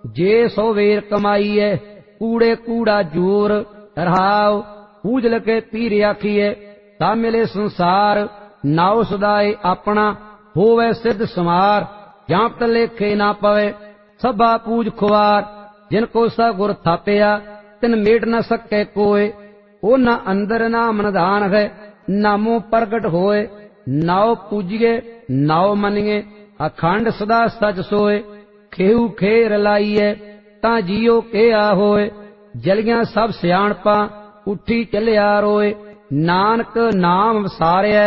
J so where कमाईए कूड़े कूड़ा जोर रहाओ पूजल के पीर आखिए ता मिले संसार नाव सदाए अपना होवे सिद्ध समार जां लेखे ना पवे सभा पूज खुआर जिनको सा गुर थापिया तिन मेट न सके कोय ओ न अंदर नाम निधान है नामो प्रगट होए नाव पूजिए नाव मनिए अखंड सदा सच सोए खेऊ खेर लाइए ता जियो के आ होए जलियां सब सियाणपा उठी चलिया रोए नानक नाम वसारिया